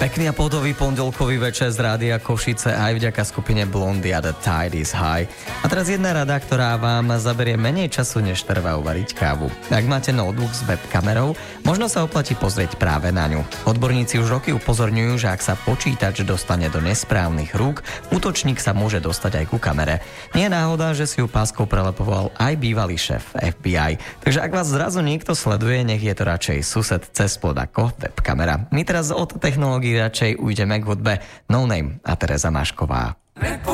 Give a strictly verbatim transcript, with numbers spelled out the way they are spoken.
Pekný a pohodový pondelkový večer z Rádia Košice aj vďaka skupine Blondy a The Tide is High. A teraz jedna rada, ktorá vám zaberie menej času, než trvá uvariť kávu. Ak máte notebook s webkamerou, možno sa oplatí pozrieť práve na ňu. Odborníci už roky upozorňujú, že ak sa počítač dostane do nesprávnych rúk, útočník sa môže dostať aj ku kamere. Nie je náhoda, že si ju páskou prelepoval aj bývalý šéf ef bí aj. Takže ak vás zrazu niekto sleduje, nech je to radšej sused cez plot ako webkamera. My teraz od technológií radšej ujdeme k hudbe No Name a Tereza Mášková.